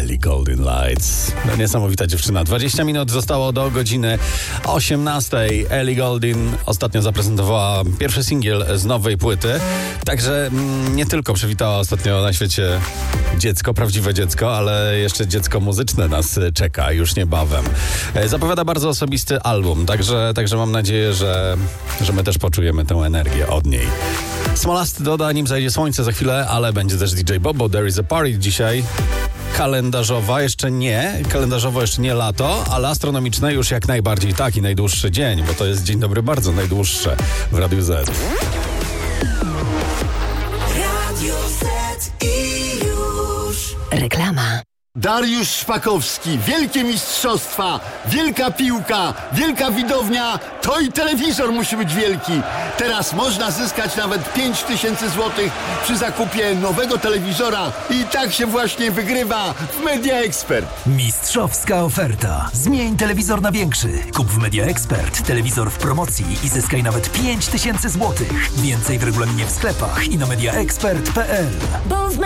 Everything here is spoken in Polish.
Ellie Goulding Lights. No, niesamowita dziewczyna. 20 minut zostało do godziny 18. Ellie Goulding ostatnio zaprezentowała pierwszy singiel z nowej płyty. Także nie tylko przywitała ostatnio na świecie dziecko, prawdziwe dziecko, ale jeszcze dziecko muzyczne nas czeka już niebawem. Zapowiada bardzo osobisty album, także mam nadzieję, że my też poczujemy tę energię od niej. Smolasty doda, nim zajdzie słońce za chwilę, ale będzie też DJ Bobo, There is a Party dzisiaj. Kalendarzowo jeszcze nie lato, ale astronomiczne już jak najbardziej tak i najdłuższy dzień, bo to jest dzień dobry bardzo najdłuższe w Radiu Z. Radio Z i już. Reklama. Dariusz Szpakowski, wielkie mistrzostwa, wielka piłka, wielka widownia, to i telewizor musi być wielki. Teraz można zyskać nawet 5000 zł przy zakupie nowego telewizora i tak się właśnie wygrywa w Media Expert. Mistrzowska oferta. Zmień telewizor na większy. Kup w Media Expert telewizor w promocji i zyskaj nawet 5000 zł. Więcej w regulaminie w sklepach i na mediaexpert.pl.